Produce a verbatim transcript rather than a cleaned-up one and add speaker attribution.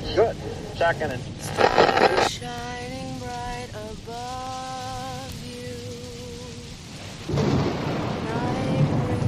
Speaker 1: Good. Second and
Speaker 2: Stars shining bright above you.